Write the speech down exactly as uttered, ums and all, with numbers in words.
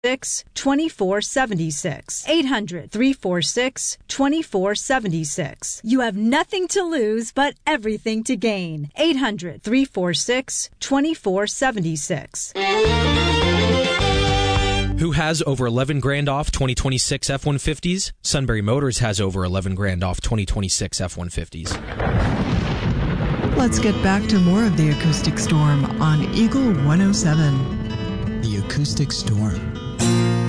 twenty-four seventy-six. eight hundred, three four six, twenty-four seventy-six. You have nothing to lose but everything to gain. eight hundred, three four six, twenty-four seventy-six. Who has over eleven grand off twenty twenty-six F one fifties? Sunbury Motors has over eleven grand off twenty twenty-six F one fifties. Let's get back to more of the Acoustic Storm on Eagle one oh seven. The Acoustic Storm.